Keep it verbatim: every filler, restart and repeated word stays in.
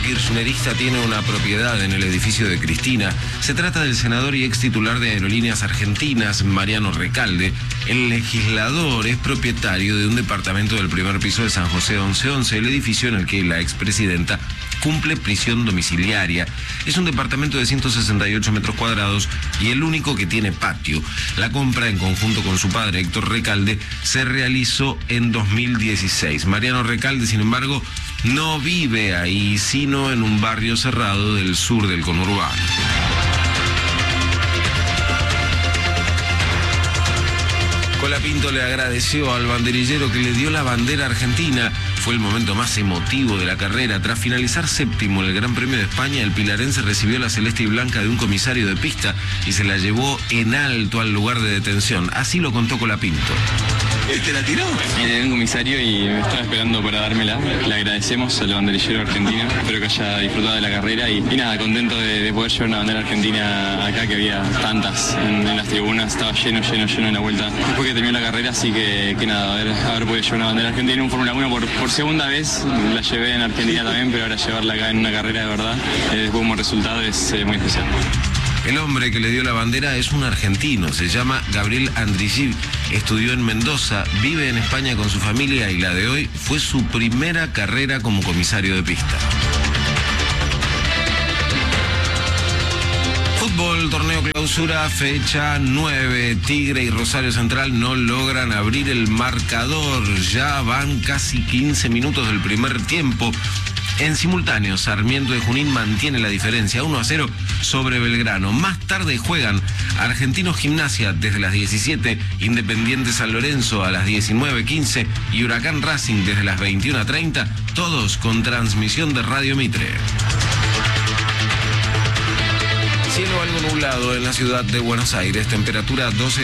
kirchnerista tiene una propiedad en el edificio de Cristina. Se trata del senador y ex titular de Aerolíneas Argentinas, Mariano Recalde. El legislador es propietario de un departamento del primer piso de San José once once, el edificio en el que la expresidenta cumple prisión domiciliaria. Es un departamento de ciento sesenta y ocho metros cuadrados y el único que tiene patio. La compra, en conjunto con su padre, Héctor Recalde, se realizó en dos mil dieciséis. Mariano Recalde, sin embargo, no vive ahí, sino en un barrio cerrado del sur del conurbano. Colapinto le agradeció al banderillero que le dio la bandera argentina. Fue el momento más emotivo de la carrera. Tras finalizar séptimo en el Gran Premio de España, el pilarense recibió la celeste y blanca de un comisario de pista y se la llevó en alto al lugar de detención. Así lo contó Colapinto. ¿Te la tiró? Viene un comisario y me estaba esperando para dármela. Le agradecemos al banderillero argentino. Espero que haya disfrutado de la carrera y, y nada, contento de, de poder llevar una bandera argentina acá, que había tantas en, en las tribunas. Estaba lleno, lleno, lleno en la vuelta. Después que terminó la carrera, así que, que nada, a ver, a ver podido llevar una bandera argentina en un Fórmula uno por, por segunda vez. La llevé en Argentina también, pero ahora llevarla acá en una carrera de verdad, eh, después como resultado es eh, muy especial. El hombre que le dio la bandera es un argentino, se llama Gabriel Andrigiv, estudió en Mendoza, vive en España con su familia y la de hoy fue su primera carrera como comisario de pista. Fútbol, torneo clausura, fecha nueve. Tigre y Rosario Central no logran abrir el marcador. Ya van casi quince minutos del primer tiempo. En simultáneo, Sarmiento de Junín mantiene la diferencia, uno a cero sobre Belgrano. Más tarde juegan Argentinos Gimnasia desde las diecisiete, Independiente San Lorenzo a las diecinueve quince y Huracán Racing desde las veintiuna treinta, todos con transmisión de Radio Mitre. Cielo algo nublado en la ciudad de Buenos Aires, temperatura doce